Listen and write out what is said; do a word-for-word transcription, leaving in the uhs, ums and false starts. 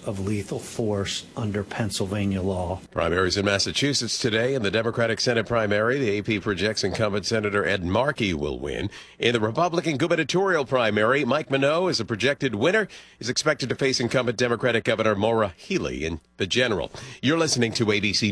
of lethal force under Pennsylvania law. Primaries in Massachusetts today. In the Democratic Senate primary, the A P projects incumbent Senator Ed Markey will win. In the Republican gubernatorial primary, Mike Minow is a projected winner. He's expected to face incumbent Democratic Governor Maura Healey in the general. You're listening to A B C